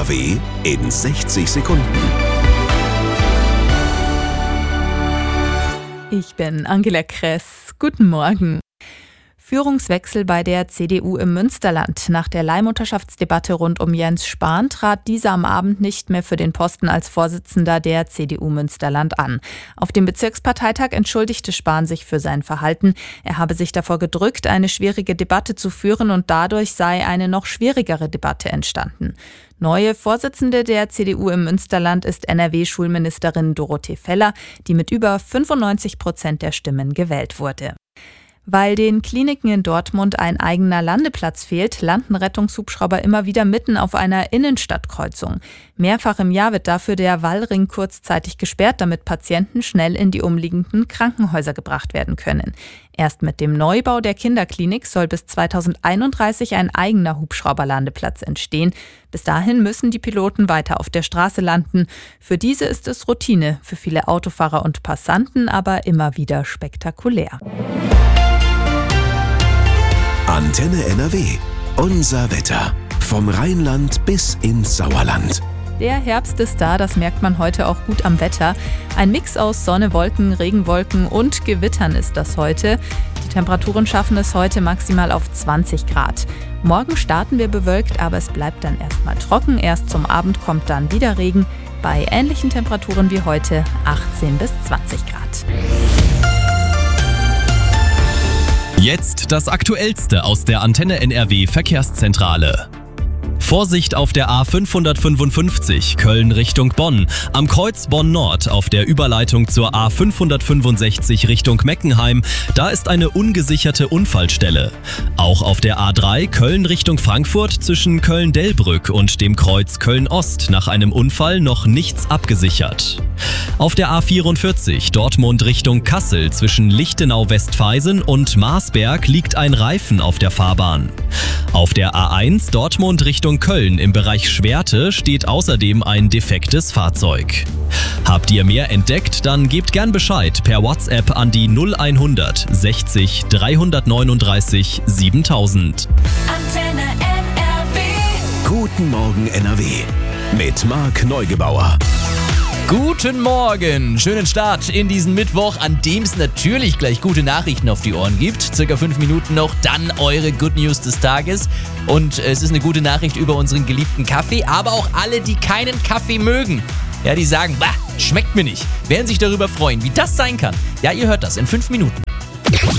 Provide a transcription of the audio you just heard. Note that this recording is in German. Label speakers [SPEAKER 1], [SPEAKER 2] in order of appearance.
[SPEAKER 1] NRW in 60 Sekunden.
[SPEAKER 2] Ich bin Angela Kress. Guten Morgen. Führungswechsel bei der CDU im Münsterland. Nach der Leihmutterschaftsdebatte rund um Jens Spahn trat dieser am Abend nicht mehr für den Posten als Vorsitzender der CDU Münsterland an. Auf dem Bezirksparteitag entschuldigte Spahn sich für sein Verhalten. Er habe sich davor gedrückt, eine schwierige Debatte zu führen, und dadurch sei eine noch schwierigere Debatte entstanden. Neue Vorsitzende der CDU im Münsterland ist NRW-Schulministerin Dorothee Feller, die mit über 95% der Stimmen gewählt wurde. Weil den Kliniken in Dortmund ein eigener Landeplatz fehlt, landen Rettungshubschrauber immer wieder mitten auf einer Innenstadtkreuzung. Mehrfach im Jahr wird dafür der Wallring kurzzeitig gesperrt, damit Patienten schnell in die umliegenden Krankenhäuser gebracht werden können. Erst mit dem Neubau der Kinderklinik soll bis 2031 ein eigener Hubschrauberlandeplatz entstehen. Bis dahin müssen die Piloten weiter auf der Straße landen. Für diese ist es Routine, für viele Autofahrer und Passanten aber immer wieder spektakulär.
[SPEAKER 1] Antenne NRW. Unser Wetter. Vom Rheinland bis ins Sauerland.
[SPEAKER 2] Der Herbst ist da, das merkt man heute auch gut am Wetter. Ein Mix aus Sonne, Wolken, Regenwolken und Gewittern ist das heute. Die Temperaturen schaffen es heute maximal auf 20 Grad. Morgen starten wir bewölkt, aber es bleibt dann erstmal trocken. Erst zum Abend kommt dann wieder Regen. Bei ähnlichen Temperaturen wie heute 18 bis 20 Grad.
[SPEAKER 3] Jetzt das Aktuellste aus der Antenne NRW Verkehrszentrale. Vorsicht auf der A555 Köln Richtung Bonn. Am Kreuz Bonn-Nord auf der Überleitung zur A565 Richtung Meckenheim. Da ist eine ungesicherte Unfallstelle. Auch auf der A3 Köln Richtung Frankfurt zwischen Köln-Delbrück und dem Kreuz Köln-Ost nach einem Unfall noch nichts abgesichert. Auf der A44 Dortmund Richtung Kassel zwischen Lichtenau-Westfeisen und Marsberg liegt ein Reifen auf der Fahrbahn. Auf der A1 Dortmund Richtung Köln im Bereich Schwerte steht außerdem ein defektes Fahrzeug. Habt ihr mehr entdeckt, dann gebt gern Bescheid per WhatsApp an die 0100 60 339 7000.
[SPEAKER 4] Antenne NRW.
[SPEAKER 1] Guten Morgen NRW. Mit Marc Neugebauer.
[SPEAKER 5] Guten Morgen, schönen Start in diesen Mittwoch, an dem es natürlich gleich gute Nachrichten auf die Ohren gibt. Circa 5 Minuten noch, dann eure Good News des Tages. Und es ist eine gute Nachricht über unseren geliebten Kaffee, aber auch alle, die keinen Kaffee mögen. Ja, die sagen, bah, schmeckt mir nicht. Werden sich darüber freuen, wie das sein kann. Ja, ihr hört das in 5 Minuten.